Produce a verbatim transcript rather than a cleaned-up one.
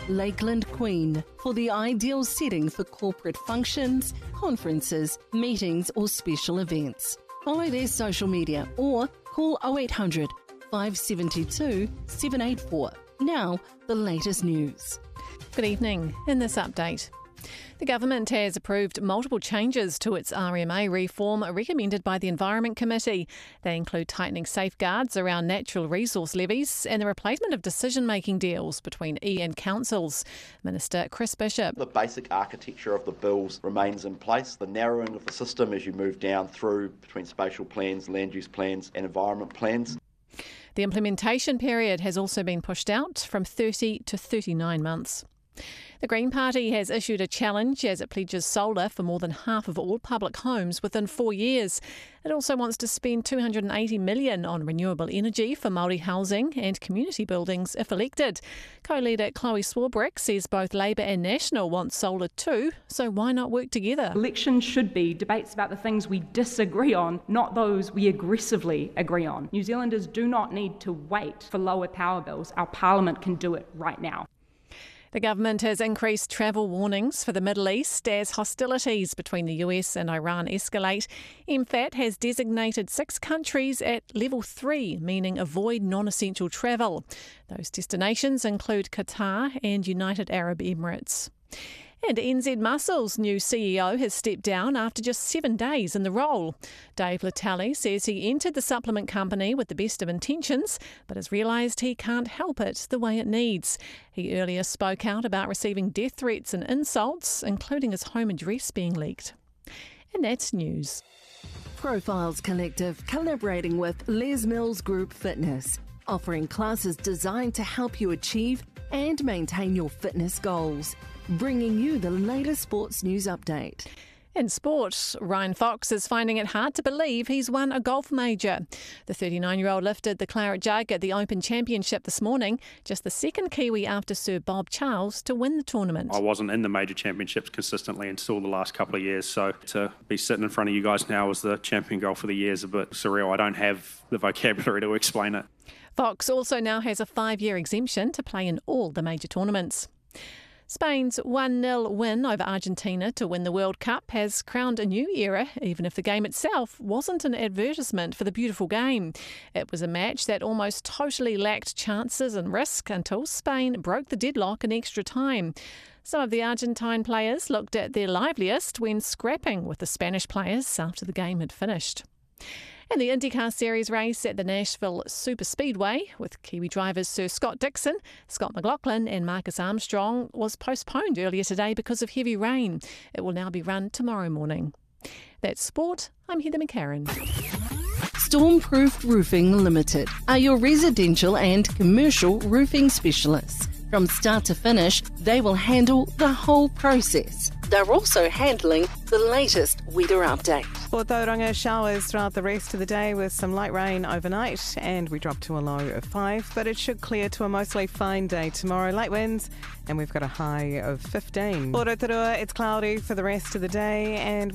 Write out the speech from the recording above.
Lakeland Queen for the ideal setting for corporate functions, conferences, meetings or special events. Follow their social media or call oh eight hundred, five seven two, seven eight four. Now, the latest news. Good evening. In this update, the government has approved multiple changes to its R M A reform recommended by the Environment Committee. They include tightening safeguards around natural resource levies and the replacement of decision-making deals between E and councils. Minister Chris Bishop. The basic architecture of the bills remains in place. The narrowing of the system as you move down through between spatial plans, land use plans and environment plans. The implementation period has also been pushed out from thirty to thirty-nine months. The Green Party has issued a challenge as it pledges solar for more than half of all public homes within four years. It also wants to spend two hundred eighty million dollars on renewable energy for Māori housing and community buildings if elected. Co-leader Chloe Swarbrick says both Labour and National want solar too, so why not work together? Elections should be debates about the things we disagree on, not those we aggressively agree on. New Zealanders do not need to wait for lower power bills. Our Parliament can do it right now. The government has increased travel warnings for the Middle East as hostilities between the U S and Iran escalate. M F A T has designated six countries at level three, meaning avoid non-essential travel. Those destinations include Qatar and United Arab Emirates. And N Z Muscle's new C E O has stepped down after just seven days in the role. Dave Latale says he entered the supplement company with the best of intentions, but has realised he can't help it the way it needs. He earlier spoke out about receiving death threats and insults, including his home address being leaked. And that's news. Profiles Collective collaborating with Les Mills Group Fitness, offering classes designed to help you achieve and maintain your fitness goals. Bringing you the latest sports news update. In sport, Ryan Fox is finding it hard to believe he's won a golf major. The thirty-nine-year-old lifted the Claret Jug at the Open Championship this morning, just the second Kiwi after Sir Bob Charles to win the tournament. I wasn't in the major championships consistently until the last couple of years, so to be sitting in front of you guys now as the champion golf of the year is a bit surreal. I don't have the vocabulary to explain it. Fox also now has a five-year exemption to play in all the major tournaments. Spain's one nil win over Argentina to win the World Cup has crowned a new era, even if the game itself wasn't an advertisement for the beautiful game. It was a match that almost totally lacked chances and risk until Spain broke the deadlock in extra time. Some of the Argentine players looked at their liveliest when scrapping with the Spanish players after the game had finished. And the IndyCar Series race at the Nashville Superspeedway with Kiwi drivers Sir Scott Dixon, Scott McLaughlin and Marcus Armstrong was postponed earlier today because of heavy rain. It will now be run tomorrow morning. That's sport. I'm Heather McCarran. Stormproof Roofing Limited are your residential and commercial roofing specialists. From start to finish, they will handle the whole process. They're also handling the latest weather update. For Tauranga, showers throughout the rest of the day with some light rain overnight, and we drop to a low of five, but it should clear to a mostly fine day tomorrow. Light winds, and we've got a high of fifteen. For Rotorua, it's cloudy for the rest of the day, and